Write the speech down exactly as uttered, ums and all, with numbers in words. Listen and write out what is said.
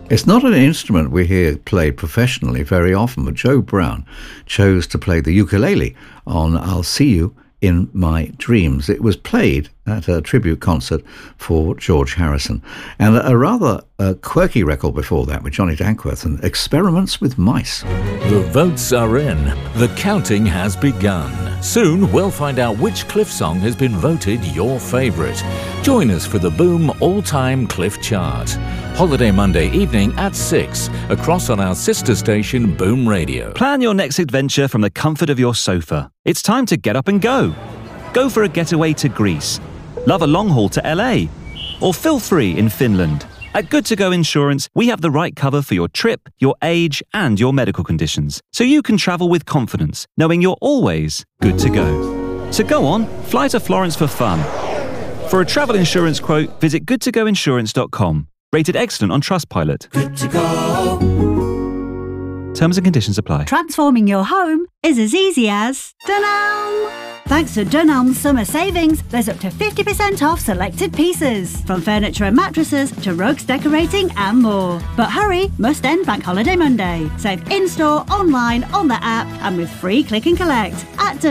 It's not an instrument we hear played professionally very often, but Joe Brown chose to play the ukulele on I'll See You in My Dreams. It was played at a tribute concert for George Harrison. And a rather uh, quirky record before that with Johnny Dankworth and Experiments with Mice. The votes are in. The counting has begun. Soon we'll find out which Cliff song has been voted your favourite. Join us for the Boom All-Time Cliff Chart. Holiday Monday evening at six, across on our sister station Boom Radio. Plan your next adventure from the comfort of your sofa. It's time to get up and go. Go for a getaway to Greece. Love a long haul to L A. Or feel free in Finland. At Good To Go Insurance, we have the right cover for your trip, your age, and your medical conditions, so you can travel with confidence, knowing you're always good to go. So go on, fly to Florence for fun. For a travel insurance quote, visit good to go insurance dot com. Rated excellent on Trustpilot. Good to go. Terms and conditions apply. Transforming your home is as easy as Dunelm. Thanks to Dunelm's summer savings, there's up to fifty percent off selected pieces, from furniture and mattresses to rugs, decorating and more. But hurry, must end Bank Holiday Monday. Save in-store, online, on the app and with free click and collect at